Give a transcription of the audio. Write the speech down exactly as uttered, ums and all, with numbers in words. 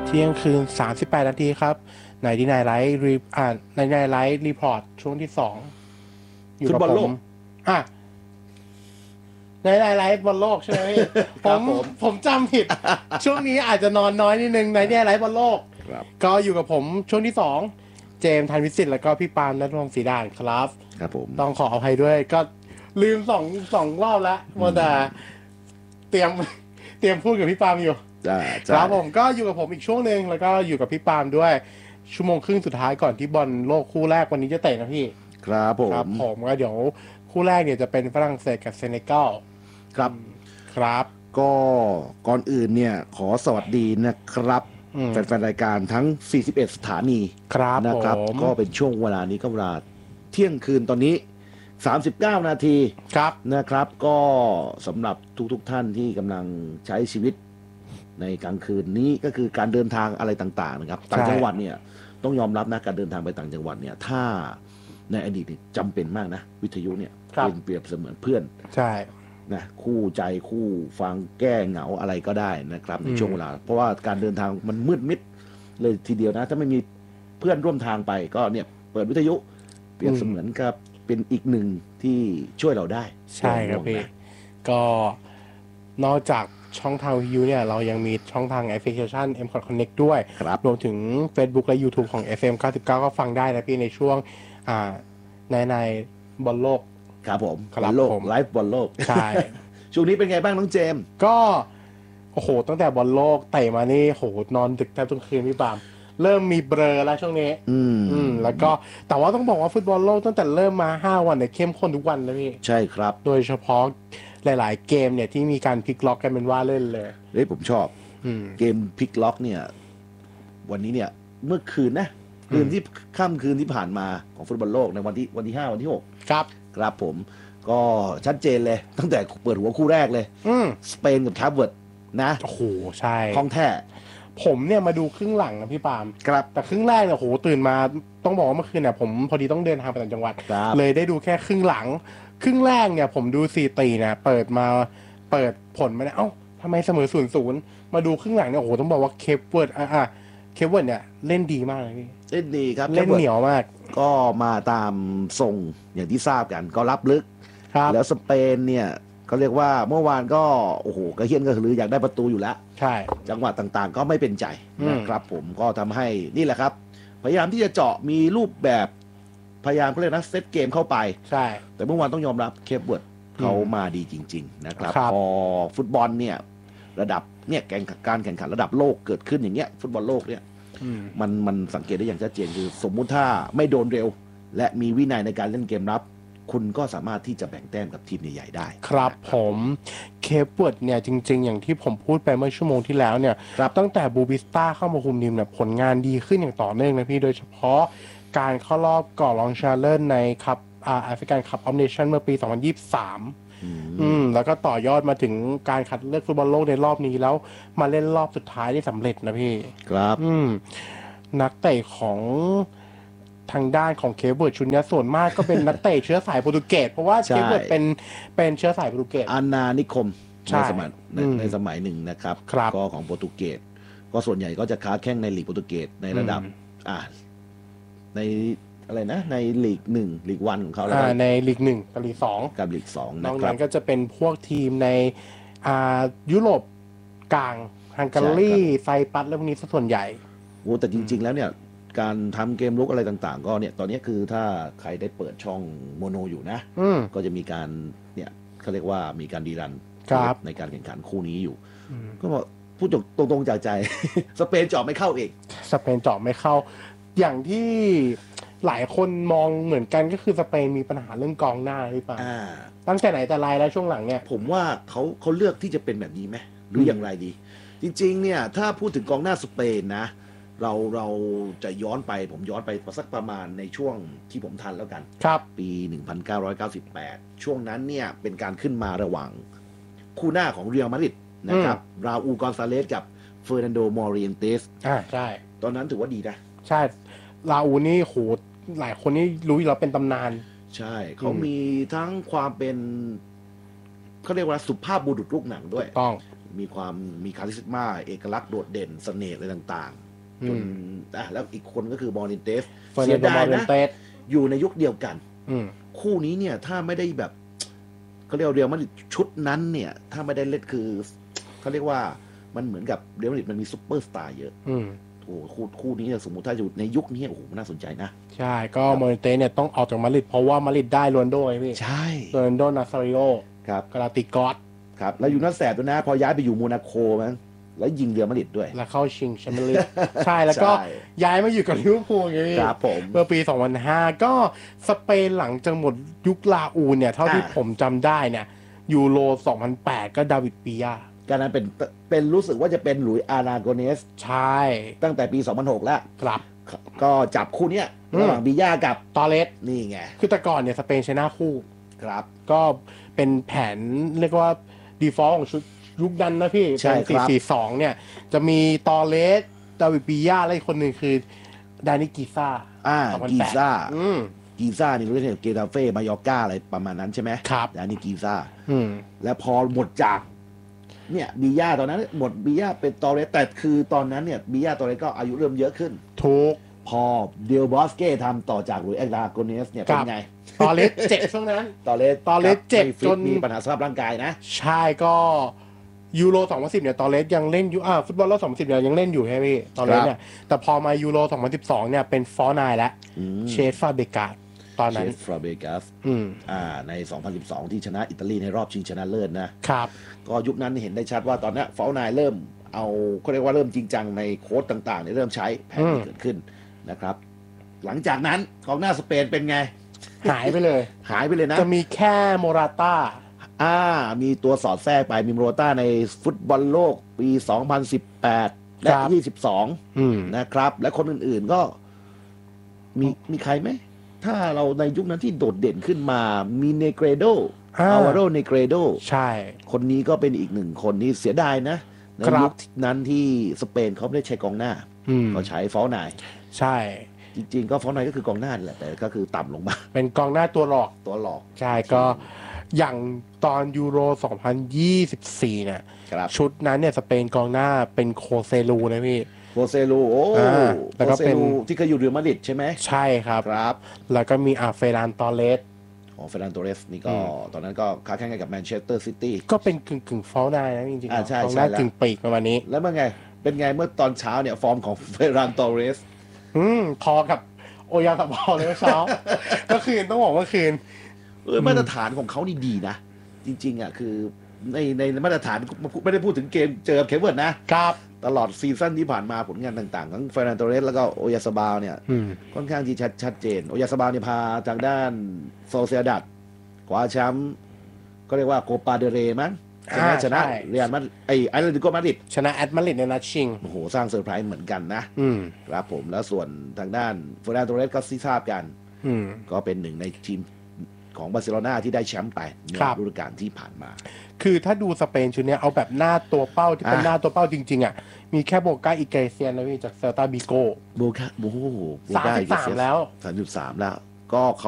ที่ยงคืนสามสิบแปดนาทีครับในดีนายไลท์รีอ่าในดีนายไลท์รีพอร์ตช่วงที่สองอยู่กับผมอ่ะในดีนายไลท์บอลโลกใช่ไหมพี่ ผมผมจำผิด ช่วงนี้อาจจะนอนน้อยนิดนึงในดีนายไลท์บอลโลกก็อยู่กับผมช่วงที่สองเจมส์ธันวิสิทธิ์แล้วก็พี่ปานและทองศรีดานครับครับผมต้องขออภัยด้วยก็ลืมสองสองรอบแล้วมัวแต่เตรียมเตรียมพูดกับพี่ปามอยู่ครับผมก็อยู่กับผมอีกช่วงนึงแล้วก็อยู่กับพี่ปามด้วยชั่วโมงครึ่งสุดท้ายก่อนที่บอลโลกคู่แรกวันนี้จะเตะนะพี่ครับผมครับผมก็เดี๋ยวคู่แรกเนี่ยจะเป็นฝรั่งเศสกับเซเนกัลครับครับก็ก่อนอื่นเนี่ยขอสวัสดีนะครับแฟนๆรายการทั้งสี่สิบเอ็ดสถานีครับนะครับก็เป็นช่วงเวลานี้ก็เวลาเที่ยงคืนตอนนี้สามสิบเก้านาทีครับนะครับก็สำหรับทุกๆท่านที่กำลังใช้ชีวิตในกลางคืนนี้ก็คือการเดินทางอะไรต่างๆนะครับต่างจังหวัดเนี่ยต้องยอมรับนะการเดินทางไปต่างจังหวัดเนี่ยถ้าในอดีตจำเป็นมากนะวิทยุเนี่ยเป็นเปรียบเสมือนเพื่อนใช่นะคู่ใจคู่ฟังแก้เหงาอะไรก็ได้นะครับในช่วงเวลาเพราะว่าการเดินทางมันมืดมิดเลยทีเดียวนะถ้าไม่มีเพื่อนร่วมทางไปก็เนี่ยเปิดวิทยุเปรียบเสมือนกับเป็นอีกหนึ่งที่ช่วยเราได้ใช่ครับพี่ก็นอกจากช่องทางวิทยุเนี่ยเรายังมีช่องทางแอปพลิเคชัน เอ็ม คอท Connect ด้วยรวมถึง Facebook และ YouTube ของ เอฟ เอ็ม เก้าสิบเก้า ก็ฟังได้นะพี่ในช่วงอ่าในในบอลโลกครับผมบอลโลกไลฟ์บอลโลกใช่ช่วงนี้เป็นไงบ้างน้องเจมส์ก็โอ้โหตั้งแต่บอลโลกเตะมานี่โหนอนดึกแทบทุกคืนพี่ปามเริ่มมีเบลอแล้วช่วงนี้อืมอืมแล้วก็แต่ว่าต้องบอกว่าฟุตบอลโลกตั้งแต่เริ่มมาห้าวันเนี่ยเข้มข้นทุกวันนะพี่ใช่ครับโดยเฉพาะหลายๆเกมเนี่ยที่มีการพลิกล็อกกันเป็นว่าเล่นเลยเฮ้ยผมชอบเกมพลิกล็อกเนี่ยวันนี้เนี่ยเมื่อคืนนะคืนที่ค่ำคืนที่ผ่านมาของฟุตบอลโลกในวันที่วันที่ห้าวันที่หกครับครับผมก็ชัดเจนเลยตั้งแต่เปิดหัวคู่แรกเลยสเปนกับแคปเวิร์ดนะโอ้โหใช่ของแท้ผมเนี่ยมาดูครึ่งหลังนะพี่ปามครับแต่ครึ่งแรกเนี่ยโหตื่นมาต้องบอกว่าเมื่อคืนเนี่ยผมพอดีต้องเดินทางไปต่างจังหวัดเลยได้ดูแค่ครึ่งหลังครึ่งแรกเนี่ยผมดูสี่ตีเนี่ยเปิดมาเปิดผลมาเนี่ยเอ้าทำไมเสมอศูนย์ศูนย์มาดูครึ่งหลังเนี่ยโอ้โหต้องบอกว่าเคปเวิร์ดอ่ะเคปเวิร์ดเนี่ยเล่นดีมากเลยพี่เล่นดีครับเล่นเหนียวมากก็มาตามทรงอย่างที่ทราบกันก็รับลึกแล้วสเปนเนี่ยเขาเรียกว่าเมื่อวานก็โอ้โหกระเฮี้ยนกระหืออยากได้ประตูอยู่แล้วใช่จังหวะต่างๆก็ไม่เป็นใจนะครับผมก็ทำให้นี่แหละครับพยายามที่จะเจาะมีรูปแบบพยายามเขาเรียกนะเซตเกมเข้าไปใช่แต่เมื่อวานต้องยอมรับเคปเวิร์ดเขามาดีจริงๆนะครับพอฟุตบอลเนี่ยระดับเนี่ยการแข่งขันระดับโลกเกิดขึ้นอย่างเงี้ยฟุตบอลโลกเนี่ยมันมันสังเกตได้อย่างชัดเจนคือสมมุติถ้าไม่โดนเร็วและมีวินัยในการเล่นเกมรับคุณก็สามารถที่จะแบ่งแต้มกับทีมใหญ่ๆได้ครับผมเคปเวิร์ดเนี่ยจริงๆอย่างที่ผมพูดไปเมื่อชั่วโมงที่แล้วเนี่ยตั้งแต่บูบิสต้าเข้ามาคุมทีมเนี่ยผลงานดีขึ้นอย่างต่อเนื่องนะพี่โดยเฉพาะการเข้ารอบก่อนรองชาเลนจ์ในคัพอ่าแอฟริกันคัพออฟเนชั่นเมื่อปีสองพันยี่สิบสามอืมแล้วก็ต่อยอดมาถึงการคัดเลือกฟุตบอลโลกในรอบนี้แล้วมาเล่นรอบสุดท้ายได้สำเร็จนะพี่ครับอืมนักเตะของทางด้านของเคปเวิร์ดชุดนี้ส่วนมากก็เป็นนักเตะเชื้อสายโปรตุเกสเพราะว่าเคปเวิร์ดเป็นเป็นเชื้อสายโปรตุเกสอาณานิคมในสมัยในสมัยหนึ่งนะครับก็ของโปรตุเกสก็ส่วนใหญ่ก็จะค้าแข่งในลีกโปรตุเกสในระดับอ่าในอะไรนะในลีกหนึ่งลีกวันของเขาแล้วในลีกหนึ่งกับลีกสองกับลีกสองนะครับนอกนั้นก็จะเป็นพวกทีมในอ่ายุโรปกลางฮังการีไซปัสและพวกนี้ส่วนใหญ่โอ้แต่จริงๆแล้วเนี่ยการทำเกมลุกอะไรต่างๆก็เนี่ยตอนนี้คือถ้าใครได้เปิดช่องโมโนอยู่นะก็จะมีการเนี่ยเขาเรียกว่ามีการดีรันในการแข่งขันคู่นี้อยู่ก็พูดตรงๆจากใจสเปนเจาะไม่เข้าเองสเปนเจาะไม่เข้าอย่างที่หลายคนมองเหมือนกันก็คือสเปนมีปัญหาเรื่องกองหน้าหรือเปล่าตั้งแต่ไหนแต่ไรแล้วช่วงหลังเนี่ยผมว่าเขาเขาเลือกที่จะเป็นแบบนี้ไหมหรืออย่างไรดีจริงๆเนี่ยถ้าพูดถึงกองหน้าสเปนนะเราเราจะย้อนไปผมย้อนไปสักประมาณในช่วงที่ผมทันแล้วกันครับปีหนึ่งพันเก้าร้อยเก้าสิบแปดช่วงนั้นเนี่ยเป็นการขึ้นมาระหว่างคู่หน้าของเรอัลมาดริดนะครับราอูล กอนซาเลสกับเฟอร์นันโด มอริเอนเตสอ่าใช่ตอนนั้นถือว่าดีนะใช่ราอูลนี่โหหลายคนนี่รู้อยู่แล้วเป็นตำนานใช่เขามีทั้งความเป็นเขาเรียกว่าสุภาพบุรุษลูกหนังด้วยต้องมีความมีคาริสมาเอกลักษณ์โดดเด่นเสน่ห์อะไรต่างๆจนอ่ะแล้วอีกคนก็คือมอรินเตสเสียดายนะอยู่ในยุคเดียวกันคู่นี้เนี่ยถ้าไม่ได้แบบเขาเรียกเรียลมาดริดชุดนั้นเนี่ยถ้าไม่ได้เล่นคือเขาเรียกว่ามันเหมือนกับเรียลมาดริดมันมีซุปเปอร์สตาร์เยอะโอ้คู่คู่นี้สมมุติถ้าอยู่ในยุคนี้โอ้โหน่าสนใจนะใช่ก็มอรินเตสเนี่ยต้องออกจากมาดริดเพราะว่ามาดริดได้โรนลโดไงพี่ใช่โรนลโดนาซาริโอครับกาลาติกอสครับแล้วอยู่นัดแสบด้วยนะพอย้ายไปอยู่โมนาโกมั้งแล้วยิงเรียลมาดริดด้วยแล้วเข้าชิงแชมเปี้ยนลีกใช่แล้วก็ย้ายมาอยู่กับลิเวอร์พูลไงครับผมเมื่อปีสองพันห้าก็สเปนหลังจากหมดยุคลาอูเนี่ยเท่าที่ผมจำได้เนี่ยยูโรสองพันแปดก็ดาวิดปิยาการนั้นเป็นเป็นรู้สึกว่าจะเป็นหลุยส์อาราโกเนสใช่ตั้งแต่ปีสองพันหกแล้วครับก็จับคู่เนี้ยระหว่างปิยากับตอเรสนี่ไงคือแต่ก่อนเนี่ยสเปนชนะคู่ครับก็เป็นแผนเรียกว่าดีฟอลต์ของชุดยุคนั้นนะพี่เป็นสี่ สี่ สองเนี่ยจะมีตอเรสดาวิดปิยาและอีกคนหนึ่งคือดานิกิซ่าอ่ากีซ่ากีซ่านี่รู้สึกเกตาเฟ่มายอร์ก้าอะไรประมาณนั้นใช่ไหมครับดานิกีซ่าแล้วพอหมดจากเนี่ยบิยาตอนนั้นหมดบิยาเป็นตอเรสแต่คือตอนนั้นเนี่ยบิยาตอเรสก็อายุเริ่มเยอะขึ้นถูกพอเดลบอสเก้ทำต่อจากหลุยส์แอลาโกเนสเนี่ยเป็นไงตอเรสเจ็บช่วงนั้นตอเรสตอเรสเจ็บจนมีปัญหาสภาพร่างกายนะใช่ก็ยูโรสองพันสิบเนี่ยตอเรสยังเล่นอยู่อ่าฟุตบอลโลกสองพันสิบเนี่ยยังเล่นอยู่ใช่ไหมพี่ตอเรสเนี่ยแต่พอมายูโรสองพันสิบสองเนี่ยเป็นฟอร์นายแล้วเชฟฟาเบกาตอนนั้นเชฟฟาเบกาสอ่าในสองพันสิบสองที่ชนะอิตาลีในรอบชิงชนะเลิศนะครับก็ยุคนั้นเห็นได้ชัดว่าตอนนี้ฟอร์นายเริ่มเอาเขาเรียกว่าเริ่มจริงจังในโค้ดต่างๆเนี่ยเริ่มใช้แผนที่เกิดขึ้นนะครับหลังจากนั้นกองหน้าสเปนเป็นไงหายไปเลยหายไปเลยนะจะมีแค่โมราต้าอ่ามีตัวสอดแทรกไปมีโมราต้าในฟุตบอลโลกปีสองพันสิบแปดและยี่สิบสองนะครับและคนอื่นๆก็มีมีใครไหมถ้าเราในยุคนั้นที่โดดเด่นขึ้นมามีเนเกรโดอาวาโรเนเกรโดใช่คนนี้ก็เป็นอีกหนึ่งคนที่เสียดายนะในยุคนั้นที่สเปนเขาไม่ได้ใช้กองหน้าเขาใช้ฟอร์นายใช่จริงๆก็ฟอนต์ไนก็คือกองหน้าแหละแต่ก็คือต่ำลงมาเป็นกองหน้าตัวหลอกตัวหลอกใช่ก็อย่างตอนยูโรสองพันยี่สิบสี่เนี่ยชุดนั้นเนี่ยสเปนกองหน้าเป็นโคเซลูนะพี่โคเซลูโอ้แล้วก็เป็นที่เคยอยู่เรอัลมาดริดใช่ไหมใช่ครับครับแล้วก็มีอาเฟรานตอเรสอ๋อเฟรานตอเรสนี่ก็ตอนนั้นก็ค้าแข่งกับแมนเชสเตอร์ซิตี้ก็เป็นกึ่งกึ่งฟอลได้นะจริงๆกองหน้ากึ่งปีกประมาณนี้แล้วเมื่อไงเป็นไงเมื่อตอนเช้าเนี่ยฟอร์มของเฟรานตอเรสอืมพอกับโอยาตาบอลเลยเช้าก็คืนต้องบอกว่าคืนเออมาตรฐานของเขานี่ดีนะจริงๆอ่ะคือในในมาตรฐานไม่ได้พูดถึงเกมเจอเคเบิร์ดนะครับตลอดซีซั่นที่ผ่านมาผลงานต่างๆทั้งเฟรนันโตเรสแล้วก็โอยาซาบาลเนี่ยค่อนข้างที่ชัดชัดเจนโอยาซาบาลเนี่ยพาทางด้านโซเซียดัดคว้าแชมป์ก็เรียกว่าโคปาเดเรมั้งชนะชนะเรียลมาดริดไอไอเลติโกมาดริดชนะแอตมาดริดในนัดชิงโอ้โหสร้างเซอร์ไพรส์เหมือนกันนะครับผมแล้วส่วนทางด้านเฟรนันโตเรสก็ที่ทราบกันก็เป็นหนึ่งในทีมของบาร์เซโลนาที่ได้แชมป์ไปในฤดูกาลที่ผ่านมาคือถ้าดูสเปนชุดนี้เอาแบบหน้าตัวเป้าที่เป็นหน้าตัวเป้าจริงๆอ่ะมีแค่โบกาอิเกเซียนนะพี่จากเซลตาบิโกโบกาโบสามสิบสามแล้วสามสิบสามแล้วก็เขา